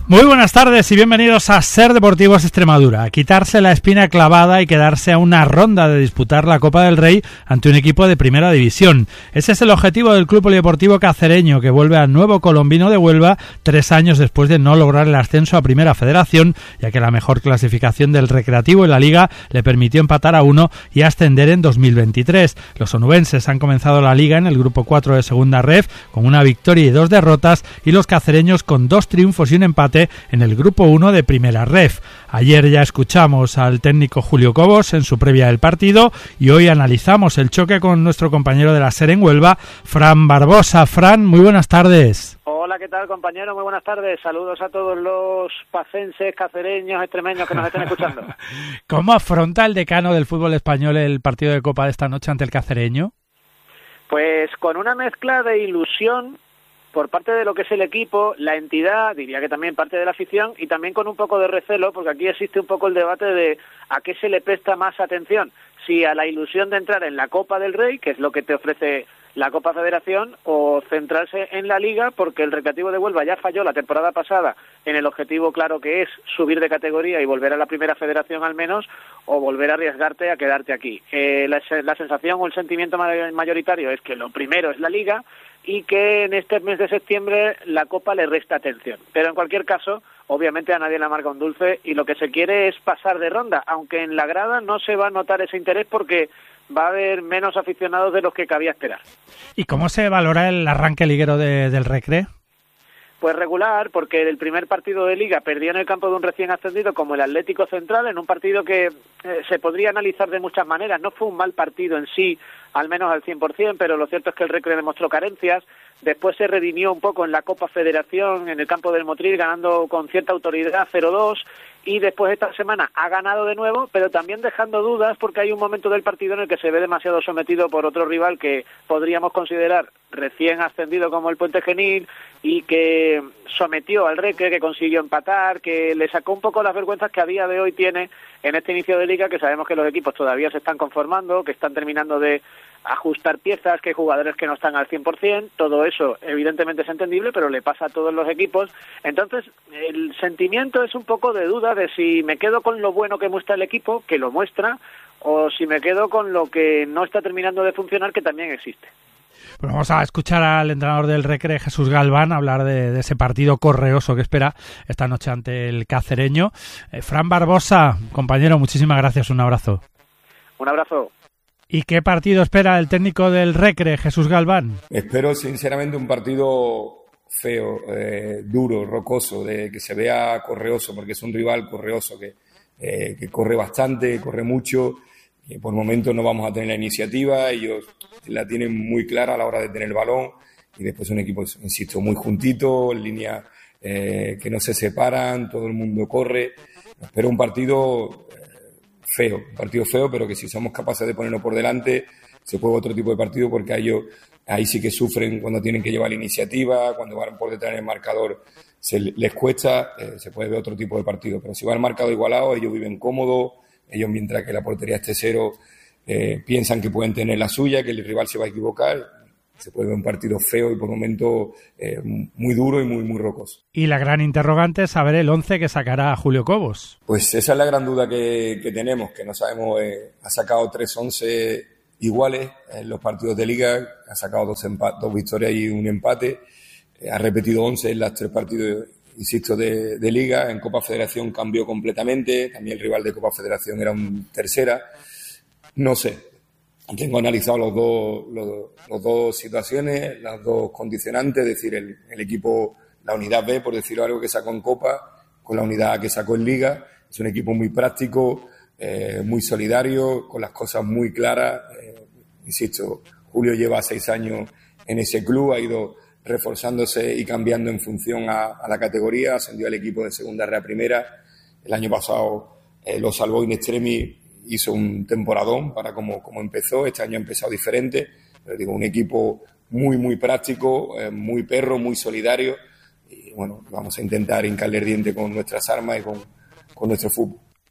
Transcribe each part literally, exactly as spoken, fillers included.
Muy buenas tardes y bienvenidos a Ser Deportivos Extremadura. Quitarse la espina clavada y quedarse a una ronda de disputar la Copa del Rey ante un equipo de Primera División. Ese es el objetivo del Club Polideportivo Cacereño, que vuelve al nuevo colombino de Huelva tres años después de no lograr el ascenso a Primera Federación, ya que la mejor clasificación del Recreativo en la Liga le permitió empatar a uno y ascender en dos mil veintitrés. Los onubenses han comenzado la Liga en el grupo cuatro de Segunda Ref con una victoria y dos derrotas, y los cacereños con dos triunfos y un empate en el grupo uno de Primera Ref. Ayer ya escuchamos al técnico Julio Cobos en su previa del partido y hoy analizamos el choque con nuestro compañero de la SER en Huelva, Fran Barbosa. Fran, muy buenas tardes. Hola, ¿qué tal, compañero? Muy buenas tardes. Saludos a todos los pacenses, cacereños, extremeños que nos estén escuchando. ¿Cómo afronta el decano del fútbol español el partido de Copa de esta noche ante el Cacereño? Pues con una mezcla de ilusión por parte de lo que es el equipo, la entidad, diría que también parte de la afición, y también con un poco de recelo, porque aquí existe un poco el debate de a qué se le presta más atención, si a la ilusión de entrar en la Copa del Rey, que es lo que te ofrece la Copa Federación, o centrarse en la Liga, porque el Recreativo de Huelva ya falló la temporada pasada en el objetivo claro que es subir de categoría y volver a la Primera Federación al menos, o volver a arriesgarte a quedarte aquí. Eh, la, la sensación o el sentimiento mayoritario es que lo primero es la Liga, y que en este mes de septiembre la Copa le resta atención. Pero en cualquier caso, obviamente a nadie le amarga un dulce y lo que se quiere es pasar de ronda, aunque en la grada no se va a notar ese interés porque va a haber menos aficionados de los que cabía esperar. ¿Y cómo se valora el arranque liguero de, del Recre? Pues regular, porque el primer partido de Liga perdió en el campo de un recién ascendido como el Atlético Central, en un partido que eh, se podría analizar de muchas maneras. No fue un mal partido en sí, al menos al cien por ciento, pero lo cierto es que el Recre demostró carencias. Después se redimió un poco en la Copa Federación, en el campo del Motril, ganando con cierta autoridad cero dos, y después esta semana ha ganado de nuevo, pero también dejando dudas porque hay un momento del partido en el que se ve demasiado sometido por otro rival que podríamos considerar recién ascendido como el Puente Genil y que sometió al Recre, que consiguió empatar, que le sacó un poco las vergüenzas que a día de hoy tiene en este inicio de Liga, que sabemos que los equipos todavía se están conformando, que están terminando de ajustar piezas, que hay jugadores que no están al cien por ciento, todo eso evidentemente es entendible, pero le pasa a todos los equipos. Entonces el sentimiento es un poco de duda de si me quedo con lo bueno que muestra el equipo, que lo muestra, o si me quedo con lo que no está terminando de funcionar, que también existe. Pues vamos a escuchar al entrenador del Recre, Jesús Galván, hablar de, de ese partido correoso que espera esta noche ante el Cacereño. Eh, Fran Barbosa, compañero, muchísimas gracias, un abrazo. Un abrazo. ¿Y qué partido espera el técnico del Recre, Jesús Galván? Espero sinceramente un partido feo, eh, duro, rocoso, de que se vea correoso, porque es un rival correoso que, eh, que corre bastante, corre mucho, y por momentos no vamos a tener la iniciativa, ellos la tienen muy clara a la hora de tener el balón, y después un equipo, insisto, muy juntito, en línea eh, que no se separan, todo el mundo corre. Espero un partido feo, un partido feo, pero que si somos capaces de ponernos por delante, se juega otro tipo de partido, porque a ellos ahí sí que sufren cuando tienen que llevar la iniciativa, cuando van por detrás en el marcador se les cuesta, eh, se puede ver otro tipo de partido, pero si va el marcador igualado, ellos viven cómodos, ellos mientras que la portería esté cero, eh, piensan que pueden tener la suya, que el rival se va a equivocar, se puede ver un partido feo y por momentos eh, muy duro y muy muy rocoso. Y la gran interrogante es saber el once que sacará Julio Cobos. Pues esa es la gran duda que, que tenemos, que no sabemos, eh, ha sacado tres once iguales en los partidos de Liga, ha sacado dos, empa- dos victorias y un empate, eh, ha repetido once en los tres partidos, insisto, de, de Liga. En Copa Federación cambió completamente, también el rival de Copa Federación era un tercera, no sé. Tengo analizado los dos, los, los dos situaciones, las dos condicionantes, es decir, el, el equipo, la unidad B, por decirlo algo, que sacó en Copa, con la unidad A que sacó en Liga. Es un equipo muy práctico, eh, muy solidario, con las cosas muy claras. Eh, insisto, Julio lleva seis años en ese club, ha ido reforzándose y cambiando en función a, a la categoría, ascendió al equipo de segunda R a primera. El año pasado eh, lo salvó in extremis, hizo un temporadón para como, como empezó. Este año ha empezado diferente, pero digo, un equipo muy, muy práctico, eh, muy perro, muy solidario, y bueno, vamos a intentar hincarle el diente con nuestras armas y con, con nuestro fútbol.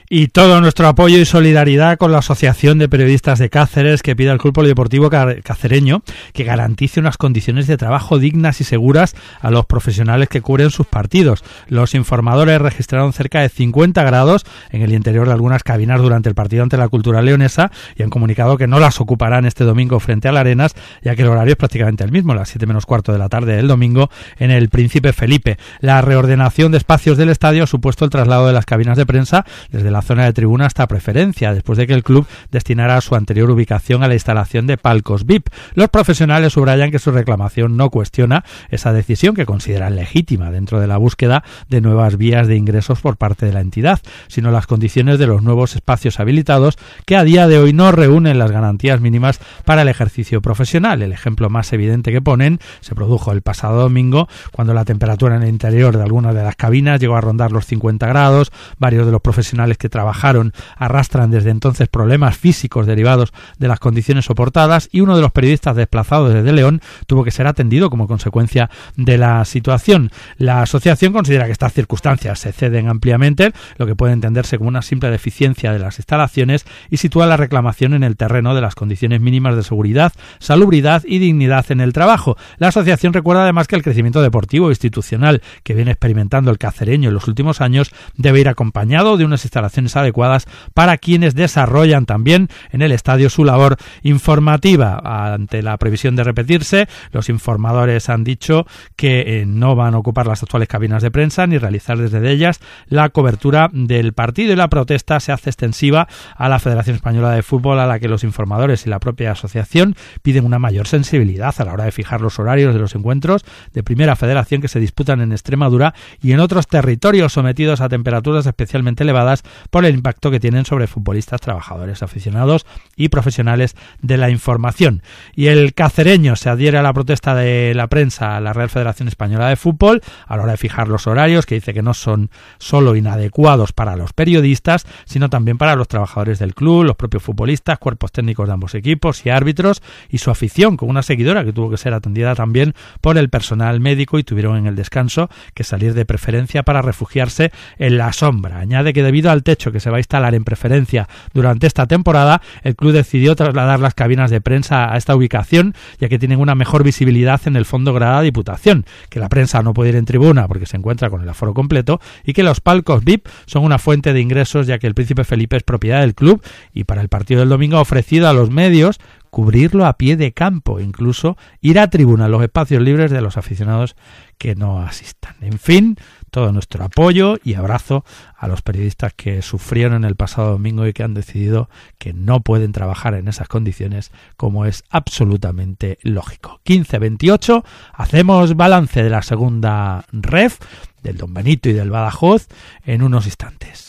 Y todo nuestro apoyo y solidaridad con la Asociación de Periodistas de Cáceres, que pide al Club Polideportivo Cacereño que garantice unas condiciones de trabajo dignas y seguras a los profesionales que cubren sus partidos. Los informadores registraron cerca de cincuenta grados en el interior de algunas cabinas durante el partido ante la Cultural Leonesa y han comunicado que no las ocuparán este domingo frente al Arenas, ya que el horario es prácticamente el mismo, las siete menos cuarto de la tarde del domingo en el Príncipe Felipe. La reordenación de espacios del estadio ha supuesto el traslado de las cabinas de prensa desde la zona de tribuna hasta preferencia, después de que el club destinara su anterior ubicación a la instalación de palcos V I P. Los profesionales subrayan que su reclamación no cuestiona esa decisión, que consideran legítima dentro de la búsqueda de nuevas vías de ingresos por parte de la entidad, sino las condiciones de los nuevos espacios habilitados que a día de hoy no reúnen las garantías mínimas para el ejercicio profesional. El ejemplo más evidente que ponen se produjo el pasado domingo, cuando la temperatura en el interior de algunas de las cabinas llegó a rondar los cincuenta grados. Varios de los profesionales que trabajaron arrastran desde entonces problemas físicos derivados de las condiciones soportadas, y uno de los periodistas desplazados desde León tuvo que ser atendido como consecuencia de la situación. La asociación considera que estas circunstancias se ceden ampliamente, lo que puede entenderse como una simple deficiencia de las instalaciones, y sitúa la reclamación en el terreno de las condiciones mínimas de seguridad, salubridad y dignidad en el trabajo. La asociación recuerda además que el crecimiento deportivo e institucional que viene experimentando el cacereño en los últimos años debe ir acompañado de unas instalaciones adecuadas para quienes desarrollan también en el estadio su labor informativa. Ante la previsión de repetirse, los informadores han dicho que eh, no van a ocupar las actuales cabinas de prensa ni realizar desde ellas la cobertura del partido, y la protesta se hace extensiva a la Federación Española de Fútbol, a la que los informadores y la propia asociación piden una mayor sensibilidad a la hora de fijar los horarios de los encuentros de Primera Federación que se disputan en Extremadura y en otros territorios sometidos a temperaturas especialmente elevadas por el impacto que tienen sobre futbolistas, trabajadores, aficionados y profesionales de la información. Y el cacereño se adhiere a la protesta de la prensa a la Real Federación Española de Fútbol a la hora de fijar los horarios, que dice que no son solo inadecuados para los periodistas, sino también para los trabajadores del club, los propios futbolistas, cuerpos técnicos de ambos equipos y árbitros, y su afición, con una seguidora que tuvo que ser atendida también por el personal médico y tuvieron en el descanso que salir de preferencia para refugiarse en la sombra. Añade que debido al techo que se va a instalar en preferencia durante esta temporada, el club decidió trasladar las cabinas de prensa a esta ubicación, ya que tienen una mejor visibilidad en el fondo grada Diputación, que la prensa no puede ir en tribuna porque se encuentra con el aforo completo, y que los palcos V I P son una fuente de ingresos, ya que el Príncipe Felipe es propiedad del club, y para el partido del domingo ha ofrecido a los medios cubrirlo a pie de campo, incluso ir a tribuna en los espacios libres de los aficionados que no asistan. En fin, todo nuestro apoyo y abrazo a los periodistas que sufrieron el pasado domingo y que han decidido que no pueden trabajar en esas condiciones, como es absolutamente lógico. quince veintiocho, hacemos balance de la segunda ref, del Don Benito y del Badajoz, en unos instantes.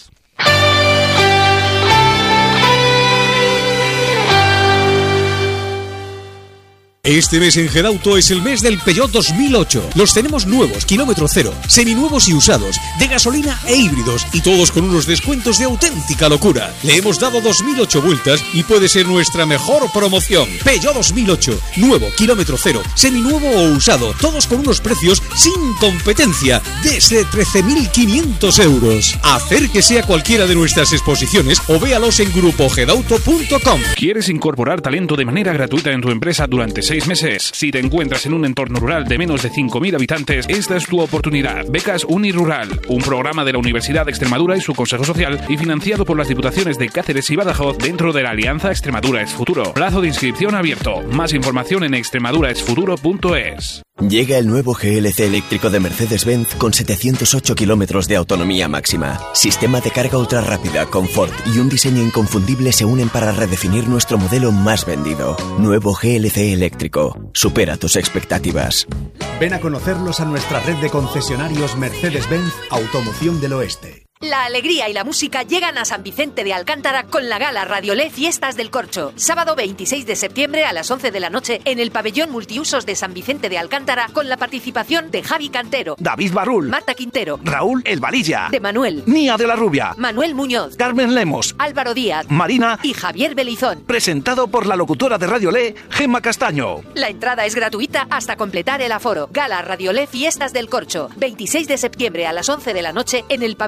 Este mes en Gedauto es el mes del Peugeot dos mil ocho. Los tenemos nuevos, kilómetro cero, seminuevos y usados, de gasolina e híbridos, y todos con unos descuentos de auténtica locura. Le hemos dado dos mil ocho vueltas y puede ser nuestra mejor promoción. Peugeot dos mil ocho, nuevo, kilómetro cero, seminuevo o usado, todos con unos precios sin competencia, desde trece mil quinientos euros. Acérquese a cualquiera de nuestras exposiciones o véalos en grupo gedauto punto com. ¿Quieres incorporar talento de manera gratuita en tu empresa durante seis meses? Si te encuentras en un entorno rural de menos de cinco mil habitantes, esta es tu oportunidad. Becas Unirural, un programa de la Universidad de Extremadura y su Consejo Social, y financiado por las Diputaciones de Cáceres y Badajoz dentro de la Alianza Extremadura es Futuro. Plazo de inscripción abierto. Más información en extremadura es futuro punto es. Llega el nuevo G L C eléctrico de Mercedes-Benz con setecientos ocho kilómetros de autonomía máxima. Sistema de carga ultra rápida, confort y un diseño inconfundible se unen para redefinir nuestro modelo más vendido. Nuevo G L C eléctrico. Supera tus expectativas. Ven a conocerlos a nuestra red de concesionarios Mercedes-Benz Automoción del Oeste. La alegría y la música llegan a San Vicente de Alcántara con la gala Radiolé Fiestas del Corcho. Sábado veintiséis de septiembre a las once de la noche en el pabellón multiusos de San Vicente de Alcántara, con la participación de Javi Cantero, David Barrul, Marta Quintero, Raúl El Valilla, de Manuel, Nia de la Rubia, Manuel Muñoz, Carmen Lemos, Álvaro Díaz, Marina y Javier Belizón. Presentado por la locutora de Radiolé, Gemma Castaño. La entrada es gratuita hasta completar el aforo. Gala Radiolé Fiestas del Corcho, veintiséis de septiembre a las once de la noche en el pabellón multiusos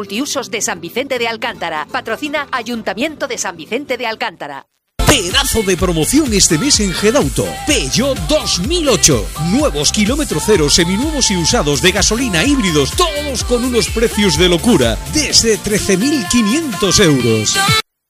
multiusos de San Vicente de Alcántara. Patrocina Ayuntamiento de San Vicente de Alcántara. Pedazo de promoción este mes en Gedauto. Peugeot dos mil ocho. Nuevos kilómetro cero, seminuevos y usados de gasolina, híbridos, todos con unos precios de locura, desde trece mil quinientos euros.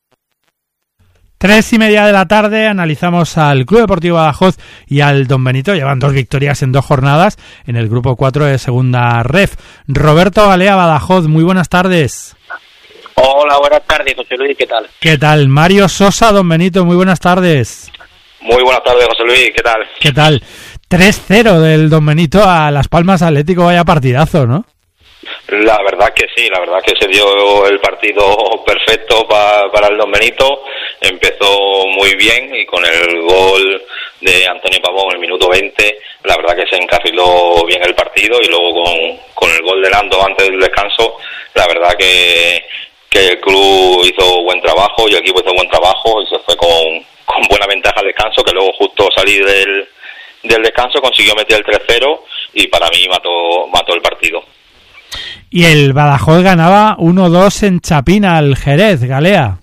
Tres y media de la tarde, analizamos al Club Deportivo Badajoz y al Don Benito. Llevan dos victorias en dos jornadas en el grupo cuatro de segunda ref. Roberto Galea, Badajoz, muy buenas tardes. Hola, buenas tardes, José Luis, ¿qué tal? ¿Qué tal? Mario Sosa, Don Benito, muy buenas tardes. Muy buenas tardes, José Luis, ¿qué tal? ¿Qué tal? tres cero del Don Benito a Las Palmas Atlético, vaya partidazo, ¿no? La verdad que sí, la verdad que se dio el partido perfecto pa, para el Don Benito. Empezó muy bien y con el gol de Antonio Pavón en el minuto veinte, la verdad que se encarriló bien el partido, y luego con, con el gol de Lando antes del descanso, la verdad que, que el club hizo buen trabajo y el equipo hizo buen trabajo y se fue con, con buena ventaja al descanso, que luego justo salir del, del descanso consiguió meter el tres cero y para mí mató, mató el partido. Y el Badajoz ganaba uno dos en Chapina al Jerez, Galea.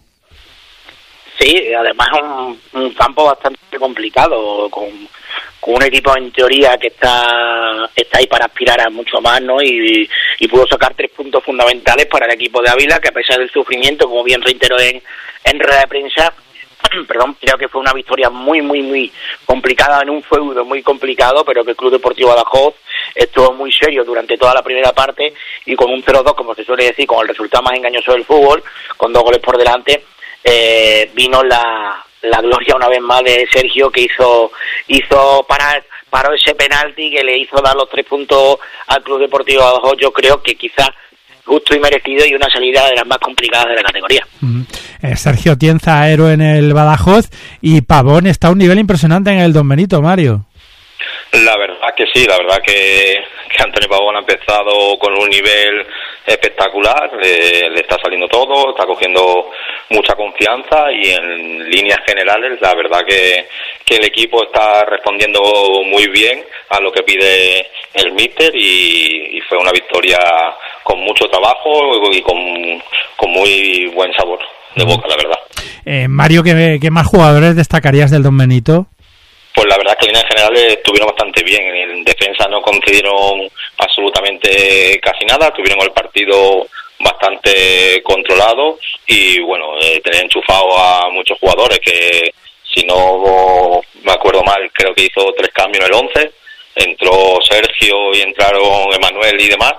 Sí, además un, un campo bastante complicado, con, con un equipo en teoría que está está ahí para aspirar a mucho más, ¿no? Y, y pudo sacar tres puntos fundamentales para el equipo de Ávila, que a pesar del sufrimiento, como bien reiteró en, en rueda de prensa, perdón, creo que fue una victoria muy, muy, muy complicada en un feudo muy complicado, pero que el Club Deportivo Badajoz estuvo muy serio durante toda la primera parte y con un cero dos, como se suele decir, con el resultado más engañoso del fútbol, con dos goles por delante, eh, vino la, la gloria una vez más de Sergio, que hizo hizo parar, paró ese penalti que le hizo dar los tres puntos al Club Deportivo Badajoz. Yo creo que quizás justo y merecido, y una salida de las más complicadas de la categoría. Mm. Eh, Sergio Tienza, héroe en el Badajoz, y Pavón está a un nivel impresionante en el Don Benito, Mario. La verdad que sí, la verdad que, que Antonio Pavón ha empezado con un nivel espectacular, eh, le está saliendo todo, está cogiendo mucha confianza y en líneas generales la verdad que, que el equipo está respondiendo muy bien a lo que pide el míster y, y fue una victoria con mucho trabajo y con, con muy buen sabor de boca, la verdad. Eh, Mario, ¿qué, ¿qué más jugadores destacarías del Don Benito? Pues la verdad que en líneas generales estuvieron bastante bien. En defensa no concedieron absolutamente casi nada, tuvieron el partido bastante controlado y bueno, eh, tener enchufado a muchos jugadores que, si no me acuerdo mal, creo que hizo tres cambios en el once. Entró Sergio y entraron Emanuel y demás,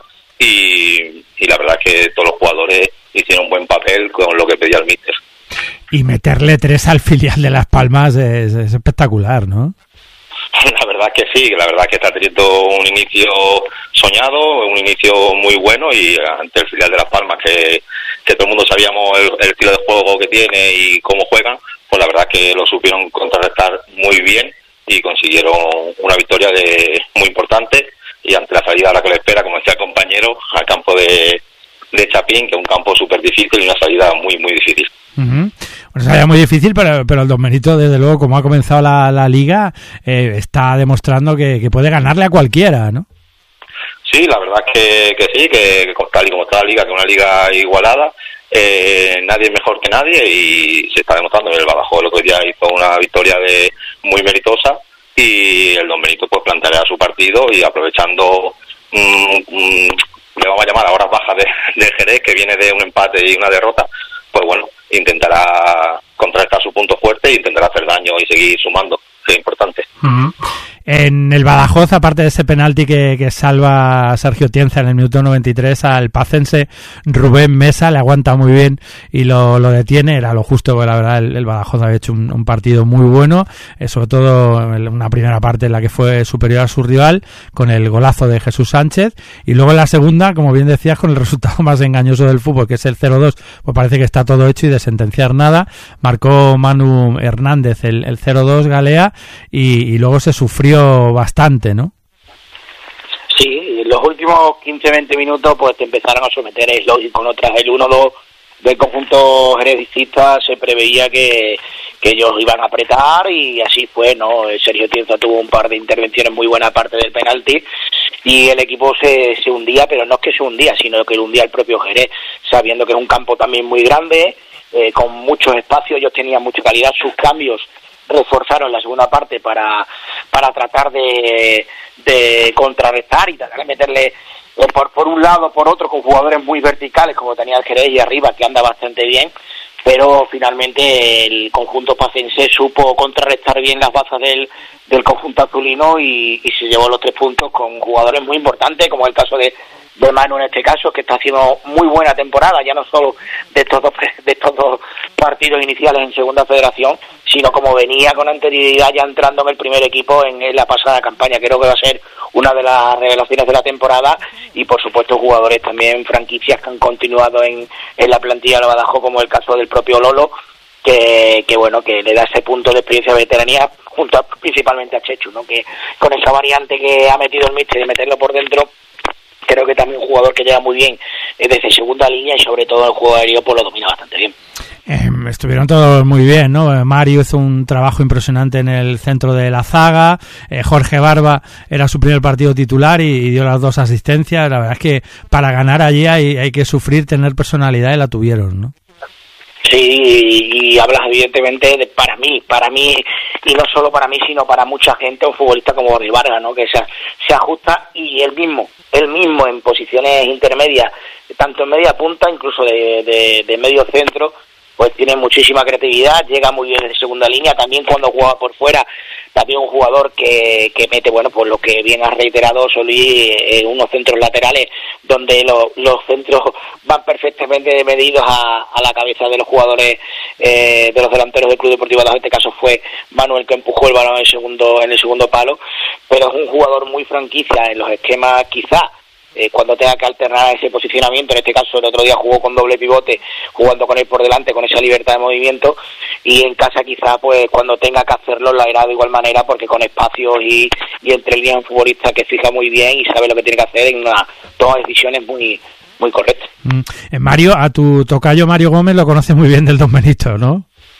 y, y la verdad que todos los jugadores hicieron un buen papel con lo que pedía el míster. Y meterle tres al filial de Las Palmas es, es espectacular, ¿no? La verdad que sí, la verdad que está teniendo un inicio soñado, un inicio muy bueno, y ante el filial de Las Palmas, que, que todo el mundo sabíamos el, el estilo de juego que tiene y cómo juegan, pues la verdad que lo supieron contrarrestar muy bien y consiguieron una victoria de muy importante, y ante la salida a la que le espera, como decía el compañero, al campo de, de Chapín, que es un campo súper difícil y una salida muy, muy difícil. Uh-huh. Una salida muy difícil, pero, pero el Don Benito, desde luego, como ha comenzado la, la liga, eh, está demostrando que, que puede ganarle a cualquiera, ¿no? Sí, la verdad que, que sí, que tal y como está la liga, que es una liga igualada, eh, nadie es mejor que nadie y se está demostrando. El Badajoz el otro día hizo una victoria de muy meritosa y el Don Benito pues planteará su partido y aprovechando, mmm, mmm, le vamos a llamar a horas bajas de, de Jerez, que viene de un empate y una derrota, pues bueno, intentará contrarrestar su punto fuerte e intentará hacer daño y seguir sumando, que es importante. Uh-huh. En el Badajoz, aparte de ese penalti que, que salva Sergio Tienza en el minuto noventa y tres al pacense, Rubén Mesa le aguanta muy bien y lo, lo detiene. Era lo justo, porque la verdad el, el Badajoz había hecho un, un partido muy bueno, eh, sobre todo una primera parte en la que fue superior a su rival, con el golazo de Jesús Sánchez, y luego en la segunda, como bien decías, con el resultado más engañoso del fútbol, que es el cero dos, pues parece que está todo hecho y de sentenciar nada. Marcó Manu Hernández el, el cero dos, Galea, y, y luego se sufrió bastante, ¿no? Sí, los últimos quince a veinte minutos pues te empezaron a someter, es lógico, ¿no? Tras el uno dos del conjunto jerezista se preveía que, que ellos iban a apretar y así fue, ¿no? Sergio Tienza tuvo un par de intervenciones muy buenas aparte del penalti y el equipo se, se hundía, pero no es que se hundía, sino que lo hundía el propio Jerez, sabiendo que es un campo también muy grande, eh, con muchos espacios, ellos tenían mucha calidad, sus cambios reforzaron la segunda parte para para tratar de, de contrarrestar y tratar de meterle eh, por, por un lado, por otro, con jugadores muy verticales como tenía el Jerez y arriba, que anda bastante bien, pero finalmente el conjunto pacense supo contrarrestar bien las bazas del, del conjunto azulino y, y se llevó los tres puntos con jugadores muy importantes, como el caso de, de Manu en este caso, que está haciendo muy buena temporada, ya no solo de estos dos, de estos dos partidos iniciales en Segunda Federación, sino como venía con anterioridad ya entrando en el primer equipo en, en la pasada campaña. Creo que va a ser una de las revelaciones de la temporada y por supuesto jugadores también, franquicias que han continuado en, en la plantilla de Badajoz, como el caso del propio Lolo, que, que bueno, que le da ese punto de experiencia de veteranía junto a, principalmente a Chechu, ¿no? Que con esa variante que ha metido el míster de meterlo por dentro, creo que también un jugador que llega muy bien desde segunda línea y sobre todo el juego aéreo pues lo domina bastante bien. Eh, estuvieron todos muy bien, ¿no? Mario hizo un trabajo impresionante en el centro de la zaga, eh, Jorge Barba era su primer partido titular y, y dio las dos asistencias. La verdad es que para ganar allí hay, hay que sufrir, tener personalidad y la tuvieron, ¿no? Sí, y, y hablas evidentemente de, para mí, para mí, y no solo para mí, sino para mucha gente, un futbolista como Borri Vargas, ¿no? Que se, se ajusta y él mismo, él mismo en posiciones intermedias, tanto en media punta, incluso de, de, de medio centro, pues tiene muchísima creatividad, llega muy bien en segunda línea, también cuando juega por fuera, también un jugador que, que mete, bueno, pues lo que bien ha reiterado Solís, eh, unos centros laterales donde lo, los centros van perfectamente medidos a, a la cabeza de los jugadores, eh, de los delanteros del Club Deportivo Badajoz. En este caso fue Manuel que empujó el balón en el segundo, en el segundo palo, pero es un jugador muy franquicia en los esquemas quizás. Eh, cuando tenga que alternar ese posicionamiento, en este caso el otro día jugó con doble pivote, jugando con él por delante, con esa libertad de movimiento, y en casa quizá pues cuando tenga que hacerlo lo hará de igual manera, porque con espacios y, y entre líneas un futbolista que fija muy bien y sabe lo que tiene que hacer en una toma de decisiones muy muy correctas. Mm. Eh, Mario, a tu tocayo Mario Gómez lo conoces muy bien del Don Benito, ¿no?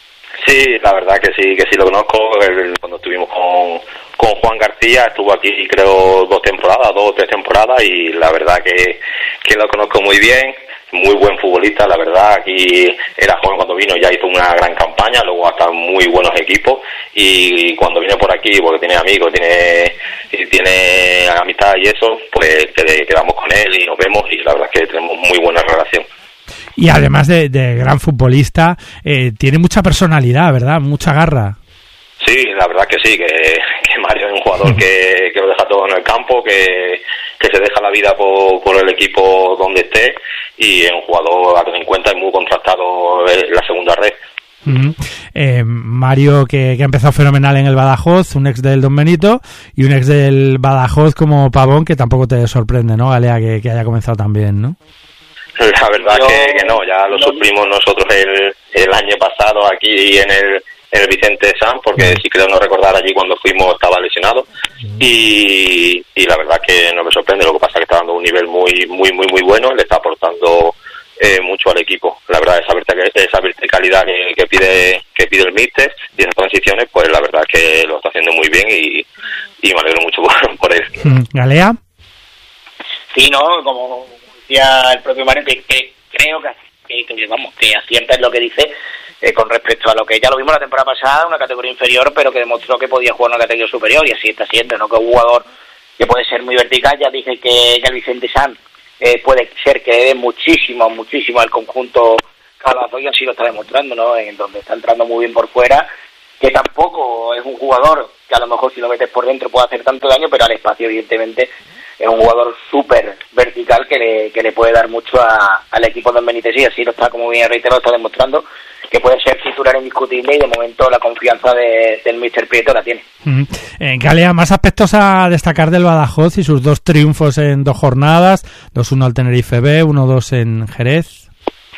Sí, la verdad que sí, que sí lo conozco. El, cuando estuvimos con, con Juan García, estuvo aquí creo dos temporadas, dos o tres temporadas, y la verdad que, que lo conozco muy bien, muy buen futbolista, la verdad. Aquí era joven cuando vino, ya hizo una gran campaña, luego hasta muy buenos equipos, y cuando viene por aquí, porque tiene amigos, tiene tiene amistad y eso, pues quedamos con él y nos vemos, y la verdad es que tenemos muy buena relación. Y además de, de gran futbolista, eh, tiene mucha personalidad, ¿verdad? Mucha garra. Sí, la verdad que sí, que, que Mario es un jugador que, que lo deja todo en el campo, que, que se deja la vida por, por el equipo donde esté, y es un jugador a tener en cuenta y muy contrastado en la segunda red. Uh-huh. eh, Mario que, que ha empezado fenomenal en el Badajoz, un ex del Don Benito y un ex del Badajoz como Pavón, que tampoco te sorprende, ¿no, Galea, que, que haya comenzado también, ¿no? La verdad Yo, que, que no, ya lo sufrimos nosotros el, el año pasado aquí en el, en el Vicente Sanz, porque si creo no recordar allí cuando fuimos estaba lesionado, y, y la verdad que no me sorprende. Lo que pasa es que está dando un nivel muy muy muy muy bueno, le está aportando eh, mucho al equipo. La verdad, esa verticalidad, esa verticalidad que, que pide que pide el míster y esas transiciones, pues la verdad que lo está haciendo muy bien, y, y me alegro mucho por, por él. ¿Galea? Sí, no, como decía el propio Mario, que, que creo que, que, vamos, que acierta en lo que dice eh, con respecto a lo que ya lo vimos la temporada pasada, una categoría inferior, pero que demostró que podía jugar una categoría superior, y así está siendo, ¿no? Que un jugador que puede ser muy vertical. Ya dije que, que el Vicente Sanz eh, puede ser que dé muchísimo, muchísimo al conjunto Calazo, y así lo está demostrando, ¿no? En donde está entrando muy bien por fuera, que tampoco es un jugador que a lo mejor si lo metes por dentro puede hacer tanto daño, pero al espacio evidentemente es un jugador súper vertical que le, que le puede dar mucho a, al equipo de Benítez, y así lo está, como bien reiterado, está demostrando que puede ser titular indiscutible, y de momento la confianza de, del míster Prieto la tiene. Uh-huh. En Galea, más aspectos a destacar del Badajoz y sus dos triunfos en dos jornadas, dos uno al Tenerife B, uno dos en Jerez.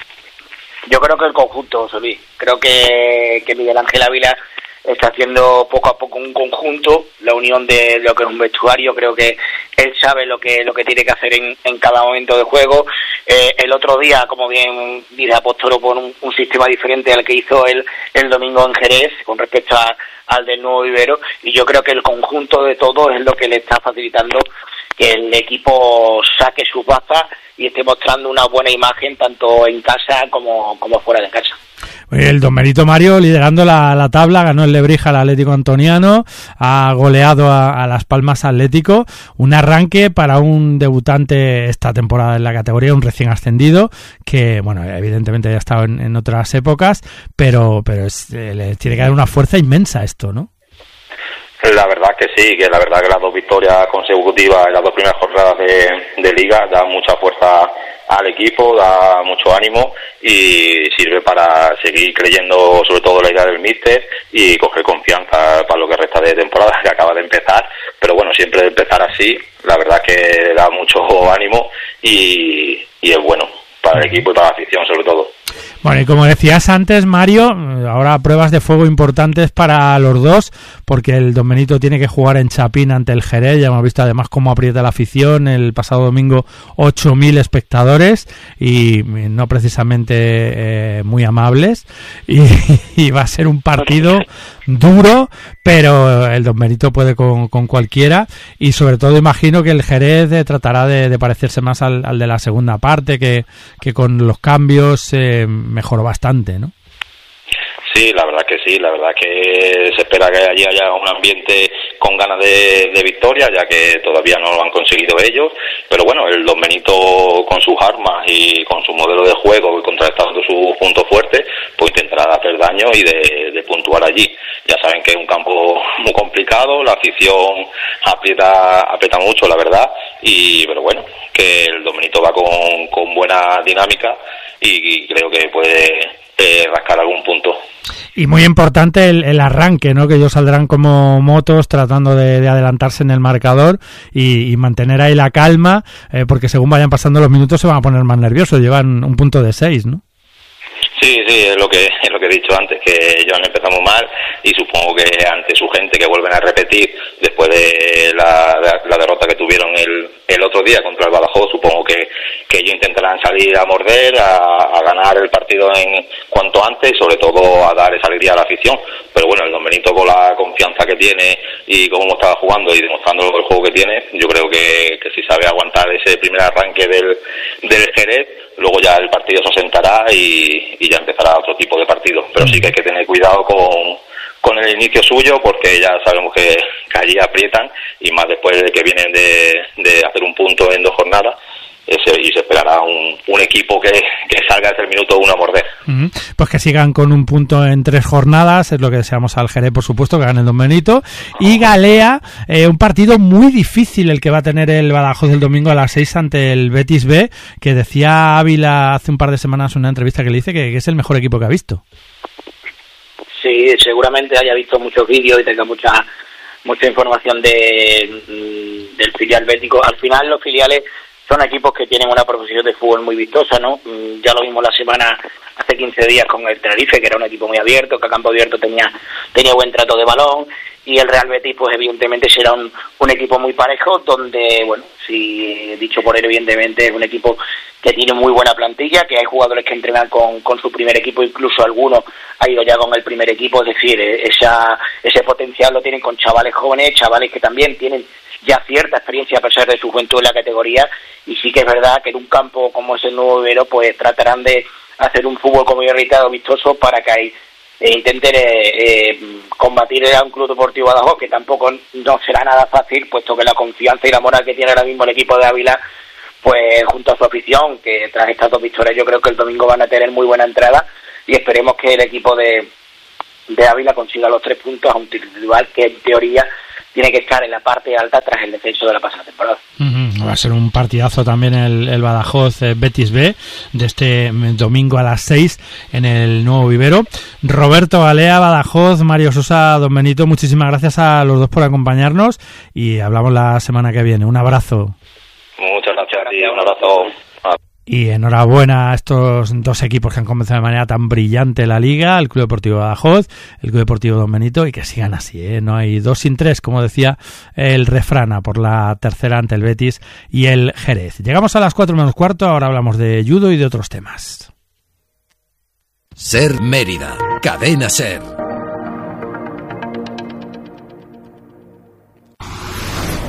Yo creo que el conjunto, Solís, creo que, que Miguel Ángel Ávila está haciendo poco a poco un conjunto, la unión de lo que es un vestuario. Creo que él sabe lo que lo que tiene que hacer en, en cada momento de juego. Eh, el otro día, como bien dice Apóstolo, por un, un sistema diferente al que hizo él el domingo en Jerez con respecto a, al del Nuevo Vivero, y yo creo que el conjunto de todo es lo que le está facilitando que el equipo saque sus bazas y esté mostrando una buena imagen tanto en casa como, como fuera de casa. El Don Benito, Mario, liderando la, la tabla, ganó el Lebrija al Atlético Antoniano, ha goleado a, a Las Palmas Atlético, un arranque para un debutante esta temporada en la categoría, un recién ascendido, que, bueno, evidentemente ya ha estado en, en otras épocas, pero, pero es, eh, le tiene que dar una fuerza inmensa esto, ¿no? La verdad que sí, que la verdad que las dos victorias consecutivas en las dos primeras jornadas de, de Liga dan mucha fuerza al equipo, da mucho ánimo y sirve para seguir creyendo sobre todo la idea del míster y coger confianza para lo que resta de temporada que acaba de empezar, pero bueno, siempre de empezar así, la verdad que da mucho ánimo y, y es bueno para el equipo y para la afición sobre todo. Bueno, y como decías antes, Mario, ahora pruebas de fuego importantes para los dos, porque el Don Benito tiene que jugar en Chapín ante el Jerez. Ya hemos visto además cómo aprieta la afición. El pasado domingo ocho mil espectadores y no precisamente eh, muy amables. Y, y va a ser un partido duro, pero el Don Benito puede con, con cualquiera. Y sobre todo imagino que el Jerez eh, tratará de, de parecerse más al, al de la segunda parte, que, que con los cambios eh, mejoró bastante, ¿no? Sí, la verdad que sí, la verdad que se espera que allí haya un ambiente con ganas de, de victoria, ya que todavía no lo han conseguido ellos, pero bueno, el Don Benito con sus armas y con su modelo de juego y contrastando sus puntos fuertes, pues intentará hacer daño y de, de puntuar allí. Ya saben que es un campo muy complicado, la afición aprieta, aprieta mucho, la verdad, y pero bueno, que el Don Benito va con, con buena dinámica y, y creo que puede eh, rascar algún punto. Y muy importante el, el arranque, ¿no? Que ellos saldrán como motos tratando de, de adelantarse en el marcador y, y mantener ahí la calma, eh, porque según vayan pasando los minutos se van a poner más nerviosos, llevan un punto de seis, ¿no? Sí, sí, es lo que es lo que he dicho antes, que ellos han empezado muy mal y supongo que ante su gente que vuelven a repetir después de la, la, la derrota que tuvieron el, el otro día contra el Badajoz, supongo que, que ellos intentarán salir a morder, a, a ganar el partido en cuanto antes y sobre todo a dar esa alegría a la afición. Pero bueno, el Don Benito con la confianza que tiene y cómo estaba jugando y demostrando el juego que tiene, yo creo que, que si sabe aguantar ese primer arranque del, del Jerez, luego ya el partido se asentará y, y ya empezará otro tipo de partido. Pero sí que hay que tener cuidado con, con el inicio suyo, porque ya sabemos que, que allí aprietan, y más después de que vienen de, de hacer un punto en dos jornadas, ese, y se esperará un, un equipo que, que salga desde el minuto uno a morder. Uh-huh. Pues que sigan con un punto en tres jornadas, es lo que deseamos al Jerez, por supuesto, que gane el Don Benito. Y Galea, eh, un partido muy difícil el que va a tener el Badajoz el domingo a las seis ante el Betis B, que decía Ávila hace un par de semanas en una entrevista que le hice que, que es el mejor equipo que ha visto. Sí, seguramente haya visto muchos vídeos y tenga mucha mucha información de del filial bético. Al final los filiales son equipos que tienen una profesión de fútbol muy vistosa, ¿no? Ya lo vimos la semana, hace quince días con el Tenerife, que era un equipo muy abierto, que a campo abierto tenía tenía buen trato de balón, y el Real Betis, pues evidentemente será un, un equipo muy parejo, donde, bueno, si dicho por él, evidentemente es un equipo que tiene muy buena plantilla, que hay jugadores que entrenan con, con su primer equipo, incluso algunos ha ido ya con el primer equipo, es decir, esa, ese potencial lo tienen con chavales jóvenes, chavales que también tienen ya cierta experiencia a pesar de su juventud en la categoría, y sí que es verdad que en un campo como es el Nuevo Vivero, pues tratarán de hacer un fútbol, como he irritado, vistoso, para que hay, eh, intenten eh, eh, combatir a un Club Deportivo Badajoz, que tampoco no será nada fácil, puesto que la confianza y la moral que tiene ahora mismo el equipo de Ávila, pues junto a su afición, que tras estas dos victorias yo creo que el domingo van a tener muy buena entrada, y esperemos que el equipo de, de Ávila consiga los tres puntos a un rival que en teoría tiene que estar en la parte alta tras el descenso de la pasada temporada. Uh-huh. Va a ser un partidazo también el, el Badajoz eh, Betis B de este domingo a las seis en el Nuevo Vivero. Roberto Galea, Badajoz, Mario Sosa, Don Benito, muchísimas gracias a los dos por acompañarnos y hablamos la semana que viene. Un abrazo. Muchas gracias a ti, un abrazo. Y enhorabuena a estos dos equipos que han comenzado de manera tan brillante la Liga, el Club Deportivo Badajoz, el Club Deportivo Don Benito, y que sigan así, ¿eh? No hay dos sin tres, como decía el refrán, por la tercera ante el Betis y el Jerez. Llegamos a las cuatro menos cuarto, ahora hablamos de judo y de otros temas. Ser Mérida, Cadena Ser.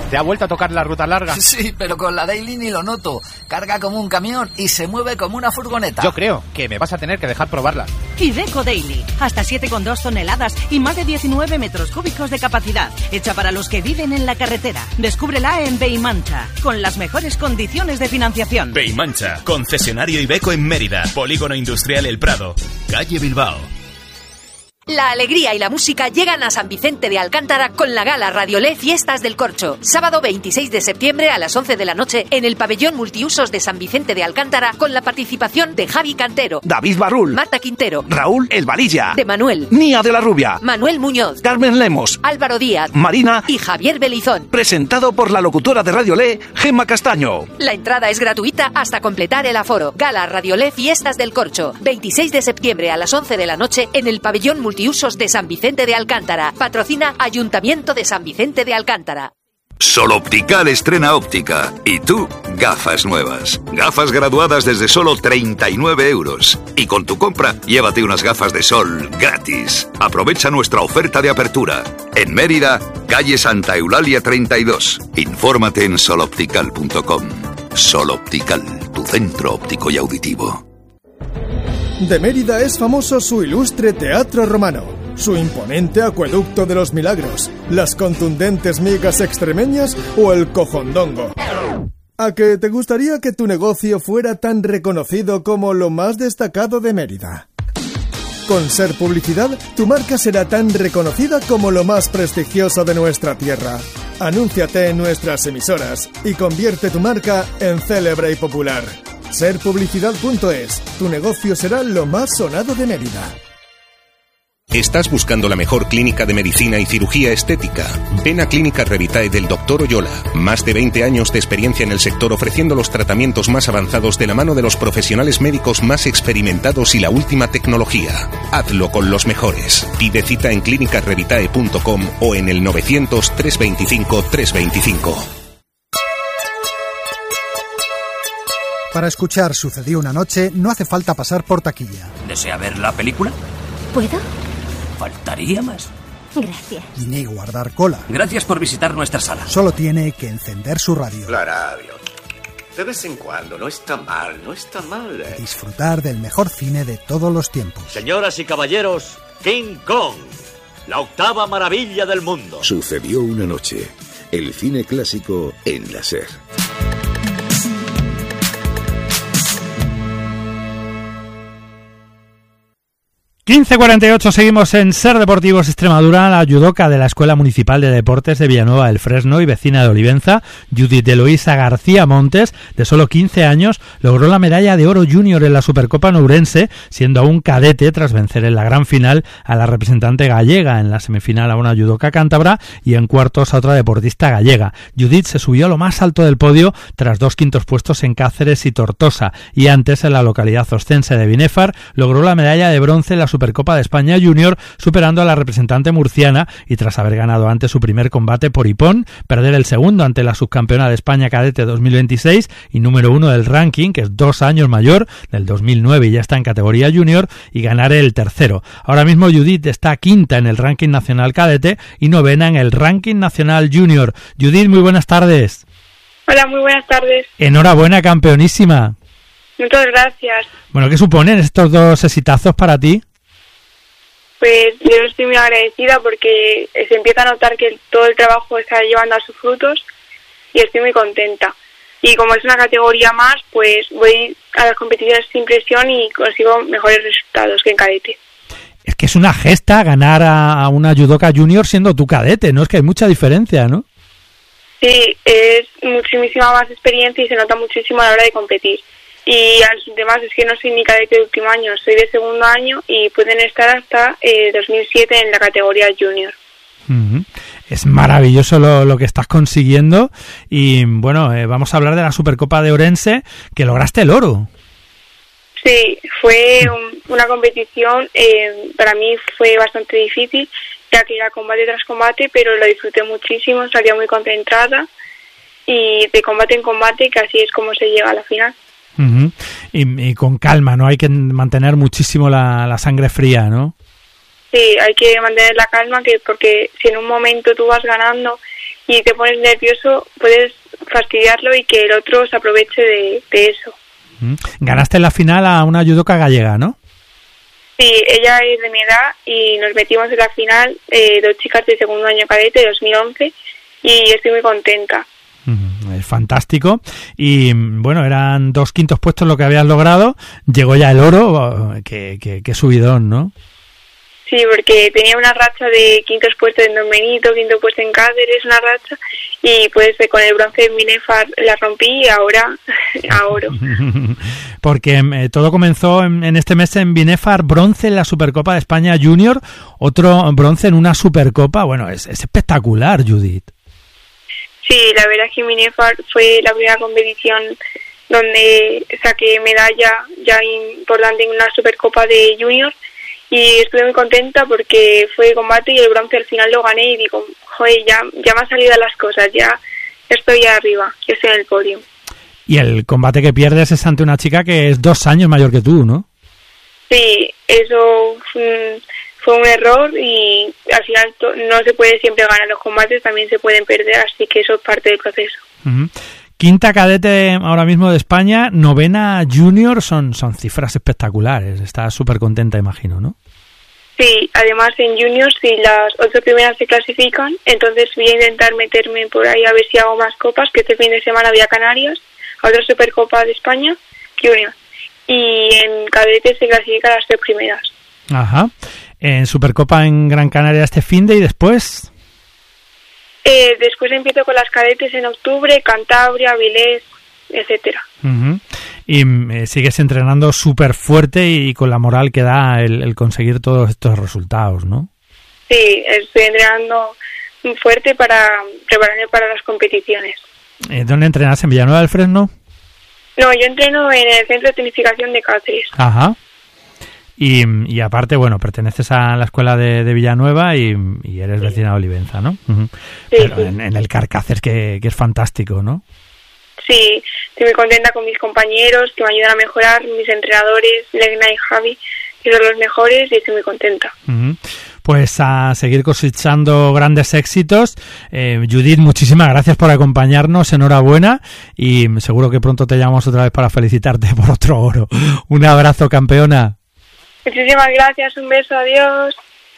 ¿Te ha vuelto a tocar la ruta larga? Sí, pero con la Daily ni lo noto. Carga como un camión y se mueve como una furgoneta. Yo creo que me vas a tener que dejar probarla. Iveco Daily, hasta siete coma dos toneladas y más de diecinueve metros cúbicos de capacidad. Hecha para los que viven en la carretera. Descúbrela en Beimancha, con las mejores condiciones de financiación. Beimancha, concesionario Iveco en Mérida, Polígono Industrial El Prado, calle Bilbao. La alegría y la música llegan a San Vicente de Alcántara con la gala Radiolé Fiestas del Corcho. Sábado veintiséis de septiembre a las once de la noche en el pabellón multiusos de San Vicente de Alcántara con la participación de Javi Cantero, David Barrul, Marta Quintero, Raúl El Valilla, de Manuel, Nia de la Rubia, Manuel Muñoz, Carmen Lemos, Álvaro Díaz, Marina y Javier Belizón. Presentado por la locutora de Radio Le, Gemma Castaño. La entrada es gratuita hasta completar el aforo. Gala Radiolé Fiestas del Corcho. veintiséis de septiembre a las once de la noche en el pabellón multiusos de San Vicente Vicente de Alcántara. Patrocina Ayuntamiento de San Vicente de Alcántara. Sol Optical estrena óptica. Y tú, gafas nuevas. Gafas graduadas desde solo treinta y nueve euros. Y con tu compra, llévate unas gafas de sol gratis. Aprovecha nuestra oferta de apertura. En Mérida, calle Santa Eulalia treinta y dos. Infórmate en sol optical punto com. Sol Optical, tu centro óptico y auditivo. De Mérida es famoso su ilustre teatro romano, su imponente acueducto de los milagros, las contundentes migas extremeñas o el cojondongo. ¿A que te gustaría que tu negocio fuera tan reconocido como lo más destacado de Mérida? Con Ser Publicidad, tu marca será tan reconocida como lo más prestigioso de nuestra tierra. Anúnciate en nuestras emisoras y convierte tu marca en célebre y popular. ser publicidad punto es. Tu negocio será lo más sonado de Mérida. ¿Estás buscando la mejor clínica de medicina y cirugía estética? Ven a Clínica Revitae del doctor Oyola. Más de veinte años de experiencia en el sector ofreciendo los tratamientos más avanzados de la mano de los profesionales médicos más experimentados y la última tecnología. Hazlo con los mejores. Pide cita en clínica revitae punto com o en el novecientos, trescientos veinticinco, trescientos veinticinco. Para escuchar Sucedió una noche no hace falta pasar por taquilla. ¿Desea ver la película? ¿Puedo? Faltaría más. Gracias. Ni guardar cola. Gracias por visitar nuestra sala. Solo tiene que encender su radio. La radio. De vez en cuando, no está mal, no está mal. ¿eh? Disfrutar del mejor cine de todos los tiempos. Señoras y caballeros, King Kong, la octava maravilla del mundo. Sucedió una noche. El cine clásico en la SER. quince cuarenta y ocho, seguimos en Ser Deportivos Extremadura. La judoca de la Escuela Municipal de Deportes de Villanueva del Fresno y vecina de Olivenza, Judith Eloísa García Montes, de solo quince años, logró la medalla de oro junior en la Supercopa Nourense, siendo aún cadete tras vencer en la gran final a la representante gallega, en la semifinal a una judoca cántabra y en cuartos a otra deportista gallega. Judith se subió a lo más alto del podio tras dos quintos puestos en Cáceres y Tortosa, y antes en la localidad oscense de Binéfar logró la medalla de bronce en la Supercopa de España Junior, superando a la representante murciana y tras haber ganado antes su primer combate por hipón, perder el segundo ante la subcampeona de España cadete dos mil veintiséis y número uno del ranking, que es dos años mayor, del dos mil nueve y ya está en categoría junior, y ganar el tercero. Ahora mismo Judith está quinta en el ranking nacional cadete y novena en el ranking nacional junior. Judith, muy buenas tardes. Hola, muy buenas tardes. Enhorabuena, campeonísima. Muchas gracias. Bueno, ¿qué suponen estos dos exitazos para ti? Pues yo estoy muy agradecida porque se empieza a notar que todo el trabajo está llevando a sus frutos y estoy muy contenta. Y como es una categoría más, pues voy a las competiciones sin presión y consigo mejores resultados que en cadete. Es que es una gesta ganar a una judoka junior siendo tu cadete, ¿no? Es que hay mucha diferencia, ¿no? Sí, es muchísima más experiencia y se nota muchísimo a la hora de competir. Y además es que no soy ni cadete de último año, soy de segundo año y pueden estar hasta eh, dos mil siete en la categoría junior. Uh-huh. Es maravilloso lo, lo que estás consiguiendo y bueno, eh, vamos a hablar de la Supercopa de Ourense, que lograste el oro. Sí, fue un, una competición, eh, para mí fue bastante difícil, ya que era combate tras combate, pero lo disfruté muchísimo, salía muy concentrada y de combate en combate, que así es como se llega a la final. Uh-huh. Y, y con calma, ¿no? Hay que mantener muchísimo la, la sangre fría, ¿no? Sí, hay que mantener la calma, que porque si en un momento tú vas ganando y te pones nervioso, puedes fastidiarlo y que el otro se aproveche de, de eso. Ganaste en la final a una judoka gallega, ¿no? Sí, ella es de mi edad y nos metimos en la final, eh, dos chicas de segundo año cadete, dos mil once, y estoy muy contenta. Es fantástico. Y bueno, eran dos quintos puestos lo que habías logrado. Llegó ya el oro. Qué, qué, qué subidón, ¿no? Sí, porque tenía una racha de quintos puestos en Don Benito, quinto puesto en Cáceres, una racha, y pues con el bronce en Binefar la rompí y ahora a oro. Porque eh, todo comenzó en, en este mes en Binefar, bronce en la Supercopa de España Junior, otro bronce en una Supercopa. Bueno, es, es espectacular, Judith. Sí, la verdad es que Binefar fue la primera competición donde saqué medalla ya importante en una Supercopa de Junior y estuve muy contenta porque fue combate y el bronce al final lo gané y digo, joder, ya, ya me han salido las cosas, ya estoy arriba, ya estoy en el podio. Y el combate que pierdes es ante una chica que es dos años mayor que tú, ¿no? Sí, eso fue, fue un error y al final to- no se puede siempre ganar los combates, también se pueden perder, así que eso es parte del proceso. Uh-huh. Quinta cadete ahora mismo de España, novena junior, son, son cifras espectaculares. Estás súper contenta, imagino, ¿no? Sí, además en juniors, si las ocho primeras se clasifican, entonces voy a intentar meterme por ahí a ver si hago más copas, que este fin de semana voy a Canarias, a otra Supercopa de España, junior. Y en cadete se clasifican las tres primeras. Ajá. En Supercopa en Gran Canaria este finde y después... Eh, después empiezo con las cadetes en octubre, Cantabria, Avilés, etcétera. Uh-huh. Y eh, sigues entrenando súper fuerte y con la moral que da el, el conseguir todos estos resultados, ¿no? Sí, estoy entrenando fuerte para prepararme para las competiciones. Eh, ¿Dónde entrenas? ¿En Villanueva del Fresno? No, yo entreno en el Centro de Tonificación de Cáceres. Ajá. Y, y aparte, bueno, perteneces a la escuela de, de Villanueva y, y eres vecina de Olivenza, ¿no? Uh-huh. Sí, Pero sí. En, en el Carcácer, que, que es fantástico, ¿no? Sí, estoy muy contenta con mis compañeros que me ayudan a mejorar, mis entrenadores, Legna y Javi, que son los mejores y estoy muy contenta. Uh-huh. Pues a seguir cosechando grandes éxitos. Eh, Judith, muchísimas gracias por acompañarnos, enhorabuena y seguro que pronto te llamamos otra vez para felicitarte por otro oro. Un abrazo, campeona. Muchísimas gracias, un beso, adiós.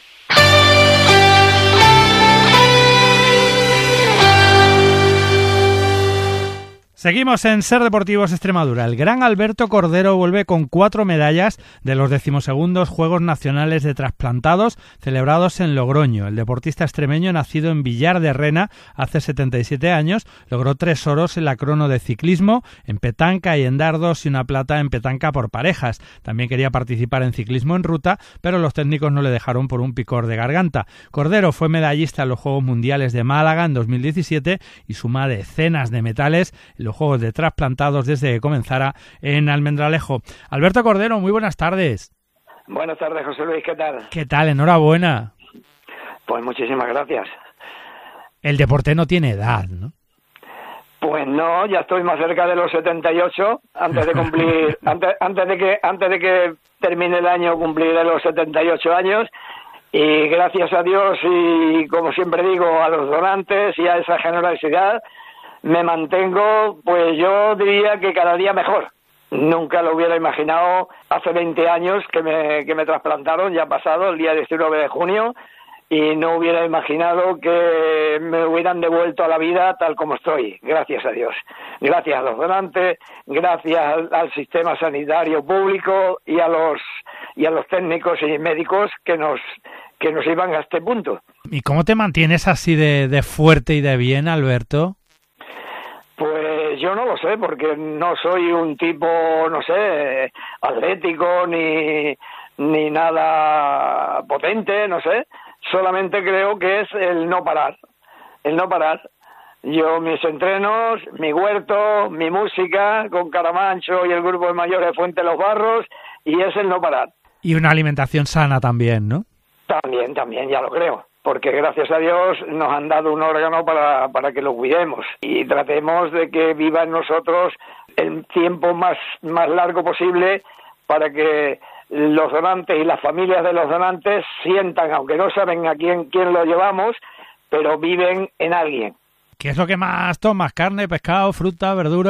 Seguimos en Ser Deportivos Extremadura. El gran Alberto Cordero vuelve con cuatro medallas de los decimosegundos Juegos Nacionales de Trasplantados celebrados en Logroño. El deportista extremeño, nacido en Villar de Rena hace setenta y siete años, logró tres oros en la crono de ciclismo, en petanca y en dardos y una plata en petanca por parejas. También quería participar en ciclismo en ruta, pero los técnicos no le dejaron por un picor de garganta. Cordero fue medallista en los Juegos Mundiales de Málaga en dos mil diecisiete y suma decenas de metales en los Juegos de Trasplantados desde que comenzara en Almendralejo. Alberto Cordero, muy buenas tardes. Buenas tardes, José Luis, ¿qué tal? ¿Qué tal? Enhorabuena. Pues muchísimas gracias. El deporte no tiene edad, ¿no? Pues no, ya estoy más cerca de los setenta y ocho, antes de cumplir, antes, antes de que antes de que termine el año cumpliré los setenta y ocho años y gracias a Dios y como siempre digo a los donantes y a esa generosidad me mantengo, pues yo diría que cada día mejor. Nunca lo hubiera imaginado hace veinte años que me, que me trasplantaron, ya ha pasado, el día diecinueve de junio, y no hubiera imaginado que me hubieran devuelto a la vida tal como estoy, gracias a Dios. Gracias a los donantes, gracias al, al sistema sanitario público y a los y a los técnicos y médicos que nos que nos iban a este punto. ¿Y cómo te mantienes así de, de fuerte y de bien, Alberto? Pues yo no lo sé, porque no soy un tipo, no sé, atlético ni, ni nada potente, no sé. Solamente creo que es el no parar, el no parar. Yo, mis entrenos, mi huerto, mi música con Caramancho y el grupo de mayores de Fuente Los Barros, y es el no parar. Y una alimentación sana también, ¿no? También, también, ya lo creo. Porque gracias a Dios nos han dado un órgano para, para que lo cuidemos y tratemos de que viva en nosotros el tiempo más, más largo posible para que los donantes y las familias de los donantes sientan, aunque no saben a quién, quién lo llevamos, pero viven en alguien, ¿Qué es lo que más tomas? ¿Carne, pescado, fruta, verdura?